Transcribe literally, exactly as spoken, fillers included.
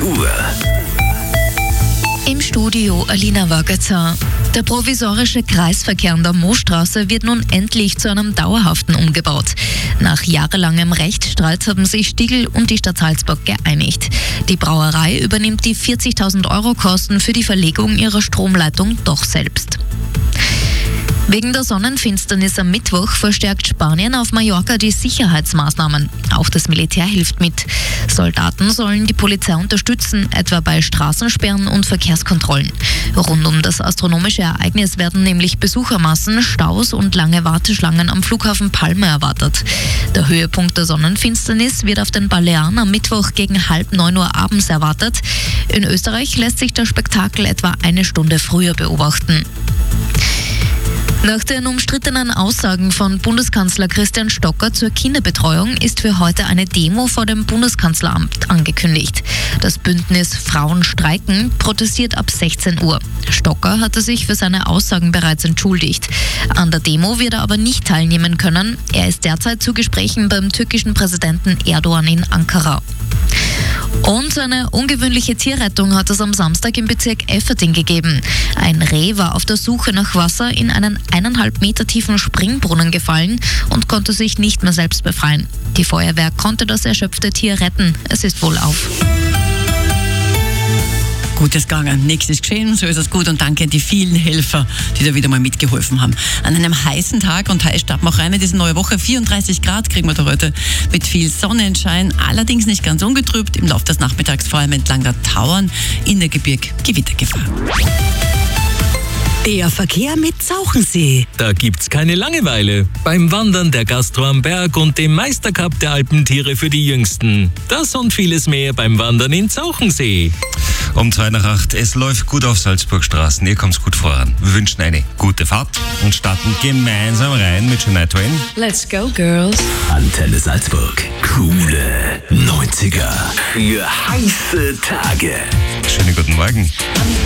Uhr. Im Studio Alina Wagatzer. Der provisorische Kreisverkehr an der Moosstraße wird nun endlich zu einem dauerhaften umgebaut. Nach jahrelangem Rechtsstreit haben sich Stiegl und die Stadt Salzburg geeinigt. Die Brauerei übernimmt die vierzigtausend Euro Kosten für die Verlegung ihrer Stromleitung doch selbst. Wegen der Sonnenfinsternis am Mittwoch verstärkt Spanien auf Mallorca die Sicherheitsmaßnahmen. Auch das Militär hilft mit. Soldaten sollen die Polizei unterstützen, etwa bei Straßensperren und Verkehrskontrollen. Rund um das astronomische Ereignis werden nämlich Besuchermassen, Staus und lange Warteschlangen am Flughafen Palma erwartet. Der Höhepunkt der Sonnenfinsternis wird auf den Balearen am Mittwoch gegen halb neun Uhr abends erwartet. In Österreich lässt sich das Spektakel etwa eine Stunde früher beobachten. Nach den umstrittenen Aussagen von Bundeskanzler Christian Stocker zur Kinderbetreuung ist für heute eine Demo vor dem Bundeskanzleramt angekündigt. Das Bündnis Frauen streiken protestiert ab sechzehn Uhr. Stocker hatte sich für seine Aussagen bereits entschuldigt. An der Demo wird er aber nicht teilnehmen können. Er ist derzeit zu Gesprächen beim türkischen Präsidenten Erdogan in Ankara. Und eine ungewöhnliche Tierrettung hat es am Samstag im Bezirk Efferting gegeben. Ein Reh war auf der Suche nach Wasser in einen eineinhalb Meter tiefen Springbrunnen gefallen und konnte sich nicht mehr selbst befreien. Die Feuerwehr konnte das erschöpfte Tier retten. Es ist wohlauf. Gutes gegangen, nichts ist geschehen, so ist es gut und danke an die vielen Helfer, die da wieder mal mitgeholfen haben. An einem heißen Tag und heiß starten wir auch rein in diese neue Woche, vierunddreißig Grad kriegen wir da heute mit viel Sonnenschein, allerdings nicht ganz ungetrübt, im Laufe des Nachmittags vor allem entlang der Tauern in der Gebirg Gewittergefahr. Der Verkehr mit Zauchensee. Da gibt's keine Langeweile. Beim Wandern der Gastro am Berg und dem Meistercup der Alpentiere für die Jüngsten. Das und vieles mehr beim Wandern in Zauchensee. Um zwei nach acht. Es läuft gut auf Salzburgstraßen. Ihr kommt gut voran. Wir wünschen eine gute Fahrt und starten gemeinsam rein mit Shania Twain. Let's go, Girls. Antenne Salzburg. Coole neunziger für heiße Tage. Schönen guten Morgen.